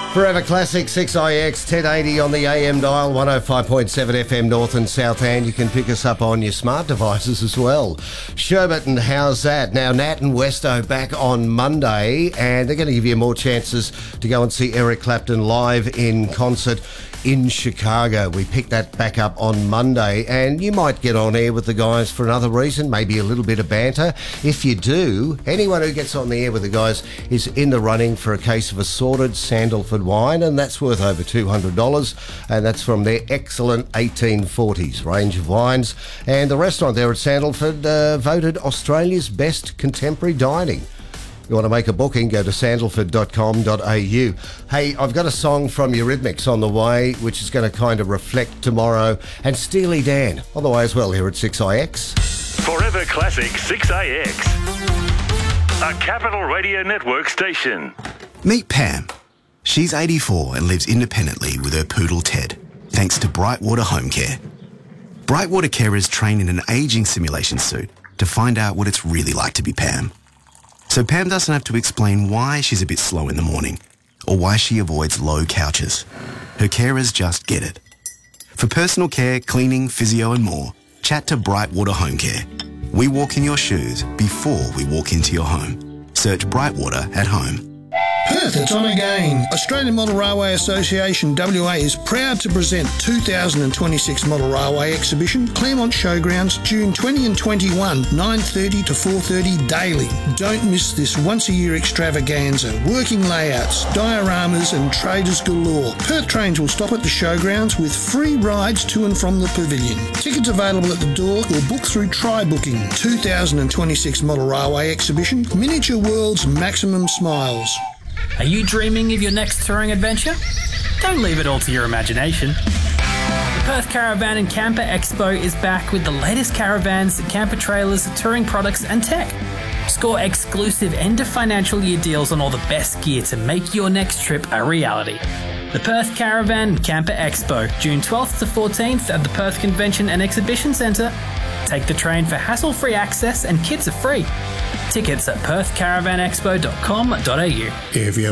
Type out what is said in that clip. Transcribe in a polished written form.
Forever Classic 6IX 1080 on the AM dial, 105.7 FM North and South, and you can pick us up on your smart devices as well. Sherbet, and how's that? Now, Nat and Westo back on Monday, and they're going to give you more chances to go and see Eric Clapton live in concert in Chicago. We picked that back up on Monday, and you might get on air with the guys for another reason, maybe a little bit of banter. If you do, anyone who gets on the air with the guys is in the running for a case of assorted Sandalford wine, and that's worth over $200, and that's from their excellent 1840s range of wines. And the restaurant there at Sandalford voted Australia's best contemporary dining. You want to make a booking, go to sandalford.com.au. Hey, I've got a song from Eurythmics on the way, which is going to kind of reflect tomorrow, and Steely Dan on the way as well here at 6IX. Forever Classic 6IX, a Capital Radio Network station. Meet Pam. She's 84 and lives independently with her poodle Ted, thanks to Brightwater Home Care. Brightwater carers train in an ageing simulation suit to find out what it's really like to be Pam. So Pam doesn't have to explain why she's a bit slow in the morning or why she avoids low couches. Her carers just get it. For personal care, cleaning, physio and more, chat to Brightwater Home Care. We walk in your shoes before we walk into your home. Search Brightwater at home. Perth, it's on again. Australian Model Railway Association WA is proud to present 2026 Model Railway Exhibition, Claremont Showgrounds, June 20 and 21, 9:30 to 4:30 daily. Don't miss this once-a-year extravaganza. Working layouts, dioramas and traders galore. Perth trains will stop at the showgrounds with free rides to and from the pavilion. Tickets available at the door or book through Try Booking. 2026 Model Railway Exhibition, Miniature World's Maximum Smiles. Are you dreaming of your next touring adventure? Don't leave it all to your imagination. The Perth Caravan and Camper Expo is back with the latest caravans, camper trailers, touring products and tech. Score exclusive end of financial year deals on all the best gear to make your next trip a reality. The Perth Caravan and Camper Expo, June 12th to 14th at the Perth Convention and Exhibition Centre. Take the train for hassle-free access and kids are free. Tickets at perthcaravanexpo.com.au. If you